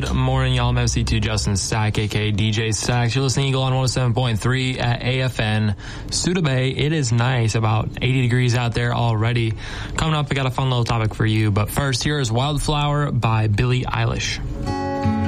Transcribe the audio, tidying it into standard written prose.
morning, y'all. I'm MC2 Justin Stack, a.k.a. DJ Stacks. You're listening to Eagle on 107.3 at AFN Suda Bay. It is nice, about 80 degrees out there already. Coming up, I got a fun little topic for you. But first, here is Wildflower by Billie Eilish.